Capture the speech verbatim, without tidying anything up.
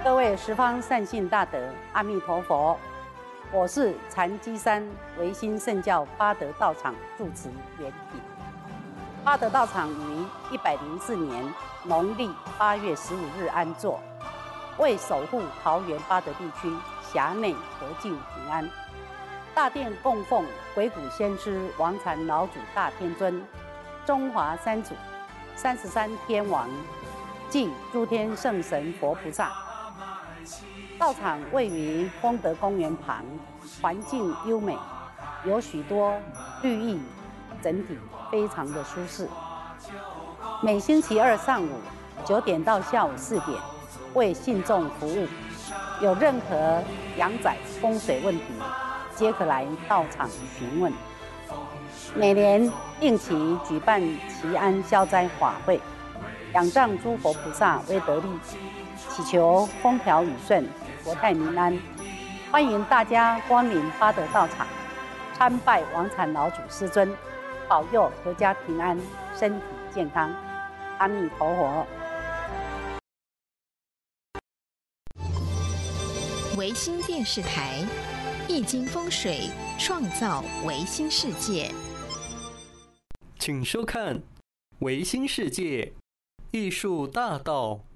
各位十方善信大德，阿弥陀佛！我是禅机山唯心圣教八德道场住持圆品。八德道场于一百零四年农历八月十五日安座，为守护桃园八德地区辖内和敬平安。大殿供奉鬼谷先师王禅老祖大天尊、中华三祖、三十三天王暨诸天圣神佛菩萨。道场位于丰德公园旁，环境优美，有许多绿意，整体非常的舒适。每星期二上午九点到下午四点为信众服务，有任何阳宅风水问题，皆可来道场询问。每年定期举办祈安消灾法会，仰仗诸佛菩萨威德力，祈求风调雨顺、国泰民安。欢迎大家光临八德道场，参拜王禅老祖师尊，保佑阖家平安、身体健康。阿弥陀佛。 维新电视台，易经风水创造维新世界。 请收看《维新世界艺术大道》。